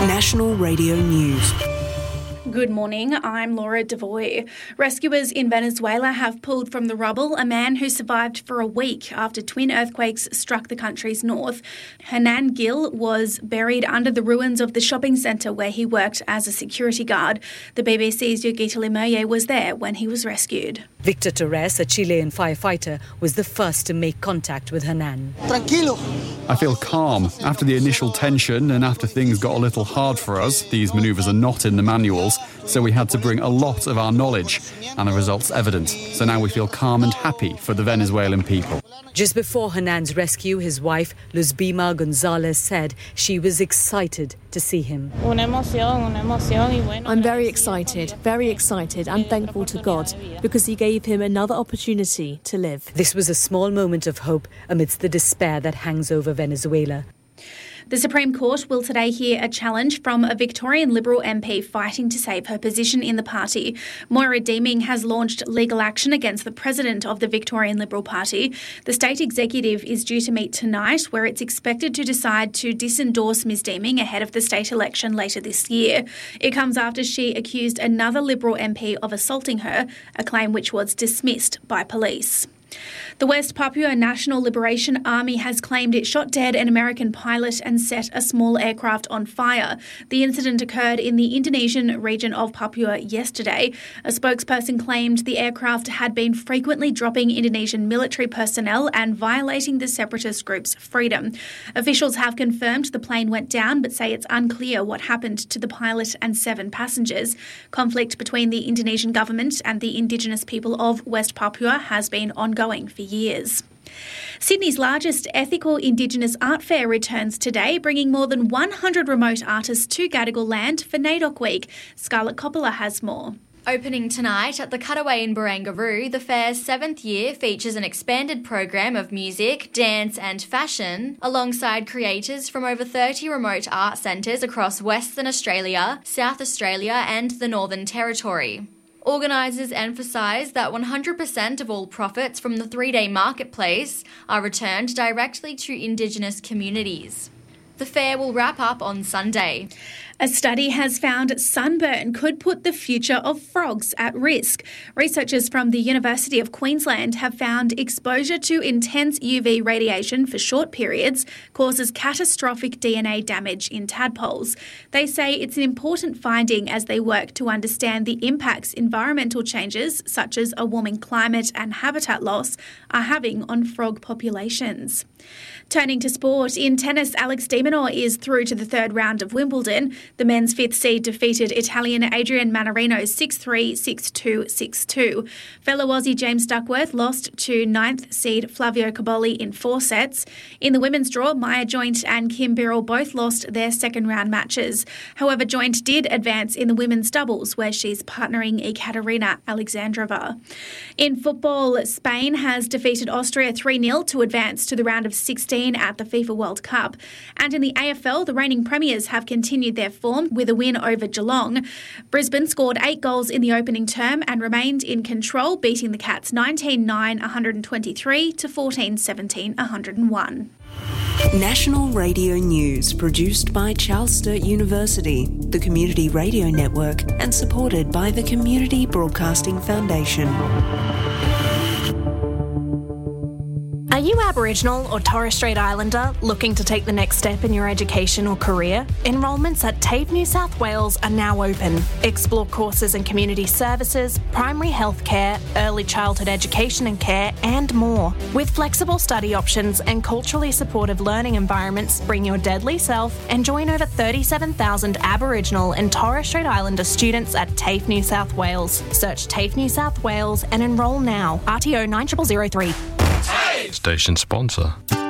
National Radio News. Good morning, I'm Laura Devoy. Rescuers in Venezuela have pulled from the rubble a man who survived for a week after twin earthquakes struck the country's north. Hernan Gil was buried under the ruins of the shopping centre where he worked as a security guard. The BBC's Yogita Limoye was there when he was rescued. Victor Torres, a Chilean firefighter, was the first to make contact with Hernan. Tranquilo. I feel calm. After the initial tension and after things got a little hard for us, these manoeuvres are not in the manuals, so we had to bring a lot of our knowledge, and the result's evident. So now we feel calm and happy for the Venezuelan people. Just before Hernan's rescue, his wife, Luzbima Gonzalez, said she was excited to see him. I'm very excited and thankful to God because he gave him another opportunity to live. This was a small moment of hope amidst the despair that hangs over Venezuela. The Supreme Court will today hear a challenge from a Victorian Liberal MP fighting to save her position in the party. Moira Deeming has launched legal action against the president of the Victorian Liberal Party. The state executive is due to meet tonight, where it's expected to decide to disendorse Ms Deeming ahead of the state election later this year. It comes after she accused another Liberal MP of assaulting her, a claim which was dismissed by police. The West Papua National Liberation Army has claimed it shot dead an American pilot and set a small aircraft on fire. The incident occurred in the Indonesian region of Papua yesterday. A spokesperson claimed the aircraft had been frequently dropping Indonesian military personnel and violating the separatist group's freedom. Officials have confirmed the plane went down but say it's unclear what happened to the pilot and 7 passengers. Conflict between the Indonesian government and the indigenous people of West Papua has been ongoing for years. Sydney's largest ethical Indigenous art fair returns today, bringing more than 100 remote artists to Gadigal land for NAIDOC Week. Scarlett Coppola has more. Opening tonight at the Cutaway in Barangaroo, the fair's 7th year features an expanded program of music, dance and fashion, alongside creators from over 30 remote art centres across Western Australia, South Australia and the Northern Territory. Organisers emphasise that 100% of all profits from the 3-day marketplace are returned directly to Indigenous communities. The fair will wrap up on Sunday. A study has found sunburn could put the future of frogs at risk. Researchers from the University of Queensland have found exposure to intense UV radiation for short periods causes catastrophic DNA damage in tadpoles. They say it's an important finding as they work to understand the impacts environmental changes, such as a warming climate and habitat loss, are having on frog populations. Turning to sport, in tennis, Alex de Minaur is through to the 3rd round of Wimbledon. The men's 5th seed defeated Italian Adrian Mannarino 6-3, 6-2, 6-2. Fellow Aussie James Duckworth lost to 9th seed Flavio Cobolli in 4 sets. In the women's draw, Maya Joint and Kim Birrell both lost their 2nd round matches. However, Joint did advance in the women's doubles, where she's partnering Ekaterina Alexandrova. In football, Spain has defeated Austria 3-0 to advance to the round of 16 at the FIFA World Cup. And in the AFL, the reigning premiers have continued their form with a win over Geelong. Brisbane scored 8 goals in the opening term and remained in control, beating the Cats 19-9-123 to 14-17-101. National Radio News, produced by Charles Sturt University, the Community Radio Network, and supported by the Community Broadcasting Foundation. Are you Aboriginal or Torres Strait Islander looking to take the next step in your education or career? Enrolments at TAFE New South Wales are now open. Explore courses in community services, primary health care, early childhood education and care, and more. With flexible study options and culturally supportive learning environments, bring your deadly self and join over 37,000 Aboriginal and Torres Strait Islander students at TAFE New South Wales. Search TAFE New South Wales and enrol now. RTO 9003. Station sponsor.